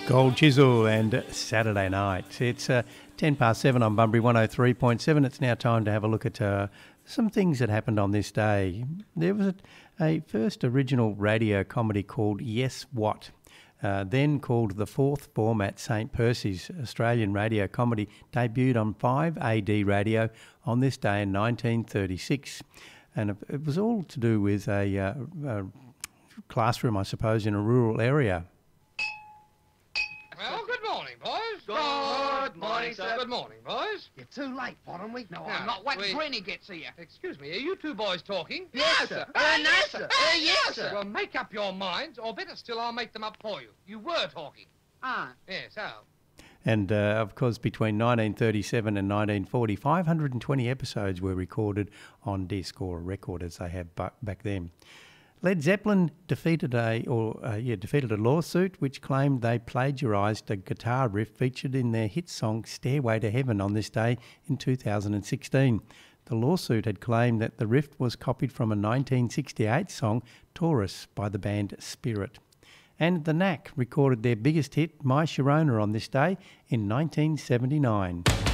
Gold Chisel and Saturday Night. It's 10 past 7 on Bunbury 103.7. It's now time to have a look at some things that happened on this day. There was a first original radio comedy called Yes What, then called The Fourth Form at St Percy's. Australian radio comedy debuted on 5AD radio on this day in 1936. And it was all to do with a classroom, I suppose, in a rural area. Well, good morning, boys. Good morning, sir. Good morning, boys. You're too late for them. We know Yeah, I'm not. Wait we- till Granny gets here. Excuse me, are you two boys talking? Yes, sir. No, sir. Yes, sir. Well, make up your minds, or better still, I'll make them up for you. You were talking. Ah. Yes, how? And, of course, between 1937 and 1940, 520 episodes were recorded on disc or record, as they have back then. Led Zeppelin defeated a lawsuit which claimed they plagiarised a guitar riff featured in their hit song Stairway to Heaven on this day in 2016. The lawsuit had claimed that the riff was copied from a 1968 song, Taurus, by the band Spirit. And the Knack recorded their biggest hit, My Sharona, on this day in 1979.